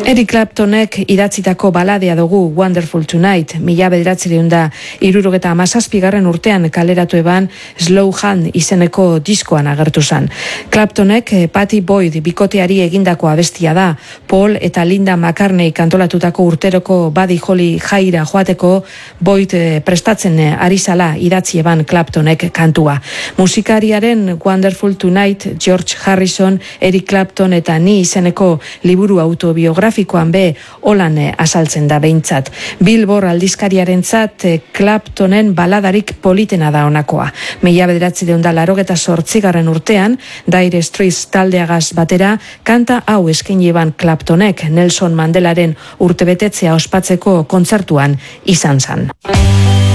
Eric Claptonek idatzitako baladea dugu Wonderful Tonight, 1977 urtean kaleratu eban Slow Hand izeneko diskoan agertu zan. Claptonek Patty Boyd bikoteari egindako abestia da, Paul eta Linda McCartney kantolatutako urteroko Buddy Holly jaira joateko Boyd prestatzen ari zala idatzi eban Claptonek kantua. Musikariaren Wonderful Tonight, George Harrison, Eric Clapton eta ni izeneko liburu autobiografikoan be holan azaltzen da behintzat. Billboard aldizkariarentzat Claptonen baladarik politena da honakoa. 1988 urtean, Dire Straits taldeagaz batera, kanta hau eskaini eban Claptonek Nelson Mandelaren urtebetetzea ospatzeko kontzertuan izan zan.